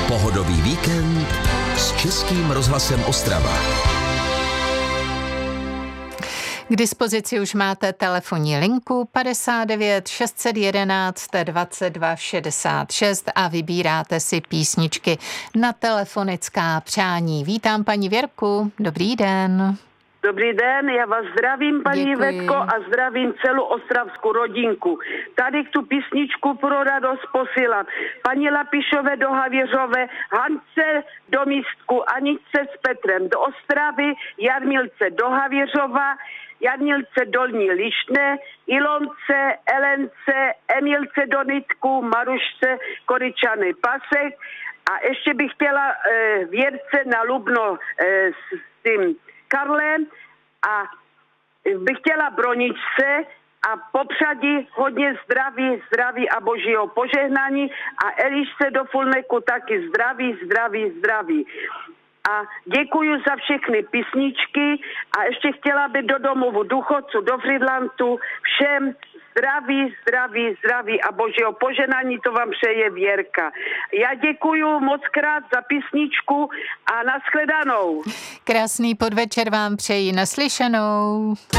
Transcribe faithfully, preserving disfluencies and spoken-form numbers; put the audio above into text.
Pohodový víkend s Českým rozhlasem Ostrava. K dispozici už máte telefonní linku padesát devět šest set jedenáct dvacet dva šedesát šest a vybíráte si písničky na telefonická přání. Vítám paní Věrku, dobrý den. Dobrý den, já vás zdravím, paní Děkuji. Vetko, a zdravím celou ostravskou rodinku. Tady tu písničku pro radost posílám paní Lapišové do Havěřové, Hance do Místku, Aničce s Petrem do Ostravy, Jarmilce do Havěřova, Jarmilce Dolní Lišné, Ilonce, Elence, Emilce do Nitku, Marušce Koryčany Pasek a ještě bych chtěla e, Věrce na Lubno e, s, s tím Karlem a bych chtěla Broničce a popřadí hodně zdraví, zdraví a božího požehnání a Elišce do Fulneku taky zdraví, zdraví, zdraví. A děkuju za všechny písničky a ještě chtěla by do domovu důchodců, do Frýdlantu, všem zdraví, zdraví, zdraví a božího poženání, to vám přeje Věrka. Já děkuju moc krát za písničku a nashledanou. Krásný podvečer vám přeji, naslyšenou.